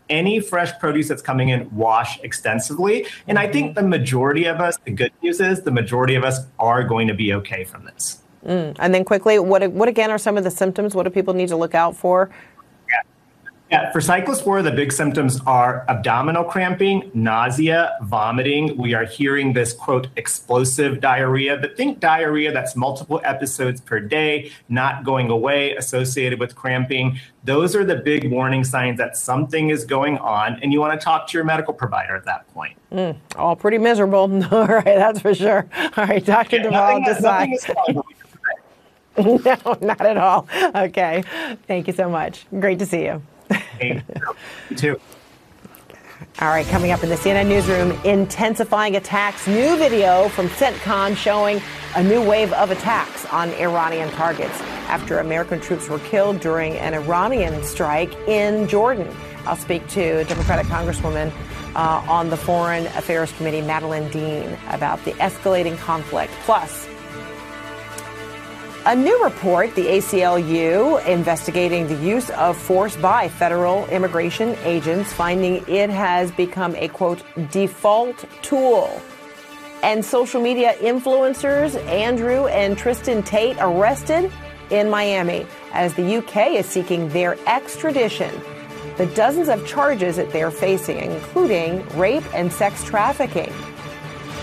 any fresh produce that's coming in, wash extensively. And I think the majority of us, the good news is the majority of us are going to be okay from this. And then quickly, what again are some of the symptoms? What do people need to look out for? Yeah, for cyclospora, the big symptoms are abdominal cramping, nausea, vomiting. We are hearing this, quote, explosive diarrhea. But think diarrhea that's multiple episodes per day, not going away, associated with cramping. Those are the big warning signs that something is going on, and you want to talk to your medical provider at that point. All pretty miserable. All right, that's for sure. All right, Dr. Duvall, decide. No, not at all. Okay, thank you so much. Great to see you. Hey, you too. All right, coming up in the CNN newsroom, intensifying attacks. New video from CENTCOM showing a new wave of attacks on Iranian targets after American troops were killed during an Iranian strike in Jordan. I'll speak to Democratic Congresswoman on the Foreign Affairs Committee, Madeleine Dean, about the escalating conflict. Plus, a new report, the ACLU, investigating the use of force by federal immigration agents, finding it has become a, quote, default tool. And social media influencers Andrew and Tristan Tate arrested in Miami as the UK is seeking their extradition. The dozens of charges that they're facing, including rape and sex trafficking.